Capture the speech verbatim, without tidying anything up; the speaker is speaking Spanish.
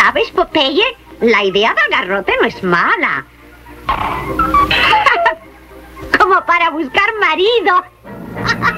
¿Sabes, Popeye? La idea del garrote no es mala. Como para buscar marido.